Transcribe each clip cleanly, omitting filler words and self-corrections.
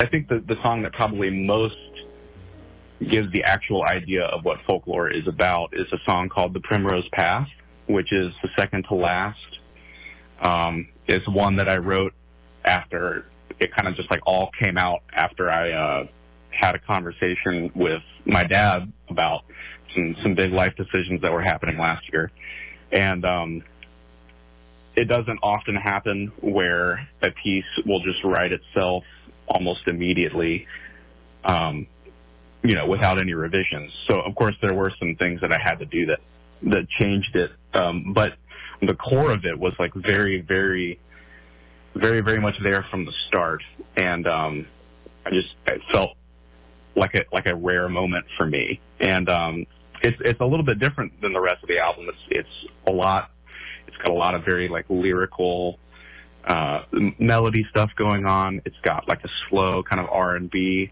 I think the song that probably most gives the actual idea of what Folklore is about is a song called The Primrose Path, which is the second to last. It's one that I wrote after it kind of just like all came out after I had a conversation with my dad about some big life decisions that were happening last year. And it doesn't often happen where a piece will just write itself almost immediately, without any revisions. So, of course, there were some things that I had to do that changed it. But the core of it was like very, very, very, very much there from the start. And it felt like a rare moment for me. And it's a little bit different than the rest of the album. It's got a lot of very like lyrical melody stuff going on. It's got like a slow kind of R&B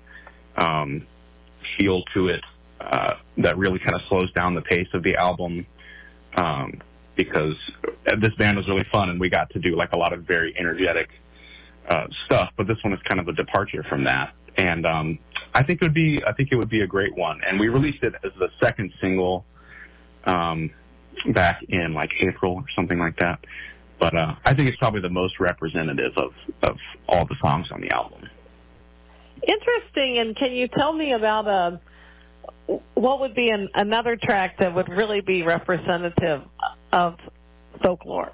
feel to it that really kind of slows down the pace of the album, because this band was really fun and we got to do like a lot of very energetic stuff, but this one is kind of a departure from that. And I think it would be a great one. And we released it as the second single back in like April or something like that. But I think it's probably the most representative of all the songs on the album. Interesting. And can you tell me about what would be another track that would really be representative of Folklore?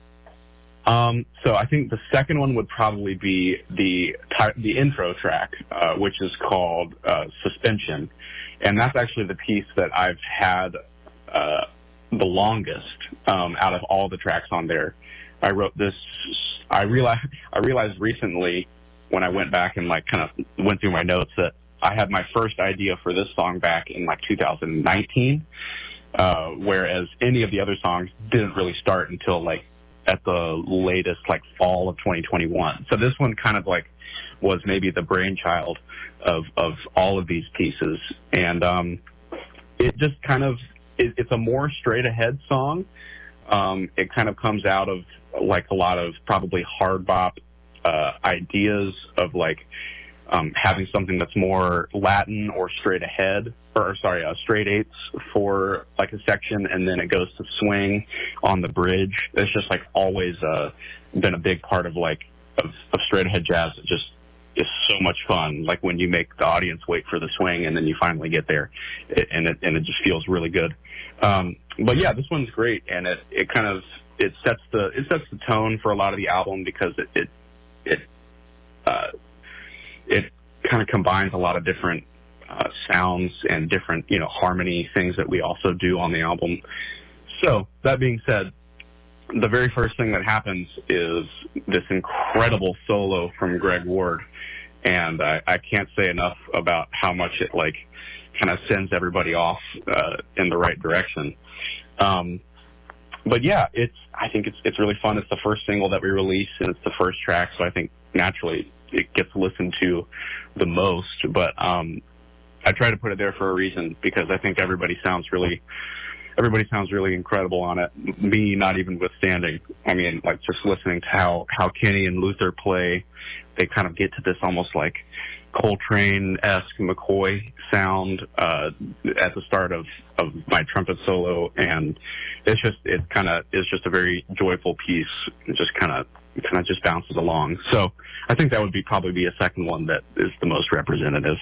So I think the second one would probably be the intro track, which is called Suspension. And that's actually the piece that I've had the longest out of all the tracks on there. I wrote this. I realized recently when I went back and like kind of went through my notes that I had my first idea for this song back in like 2019, whereas any of the other songs didn't really start until like at the latest like fall of 2021. So this one kind of like was maybe the brainchild of all of these pieces, and it just kind of it's a more straight ahead song. It kind of comes out of like a lot of probably hard bop ideas of like having something that's more Latin or straight ahead, straight eighths for like a section, and then it goes to swing on the bridge. It's just like always been a big part of like of straight ahead jazz. It just is so much fun. Like when you make the audience wait for the swing and then you finally get there, and it just feels really good. But yeah, this one's great, and it sets the tone for a lot of the album because it kind of combines a lot of different sounds and different, harmony things that we also do on the album. So that being said, the very first thing that happens is this incredible solo from Greg Ward, and I can't say enough about how much it like kind of sends everybody off in the right direction. But yeah, I think it's really fun. It's the first single that we released, and it's the first track, so I think naturally it gets listened to the most. But I try to put it there for a reason, because I think everybody sounds really incredible on it. Me not even withstanding. I mean, like just listening to how Kenny and Luther play, they kind of get to this almost like Coltrane-esque McCoy sound at the start of my trumpet solo, and it's just a very joyful piece. It kind of just bounces along. So I think that would probably be a second one that is the most representative.